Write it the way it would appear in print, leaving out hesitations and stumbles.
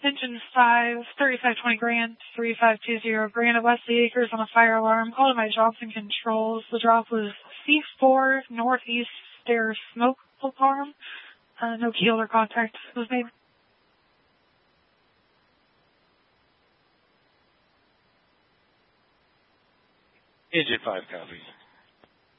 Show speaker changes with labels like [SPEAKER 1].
[SPEAKER 1] Engine 5, 3520 Grant, 3520 Grant at Wesley Acres on a fire alarm. Call to my drops and controls. The drop was C4 northeast stair smoke alarm. No keel or contact was made.
[SPEAKER 2] Engine 5 copies.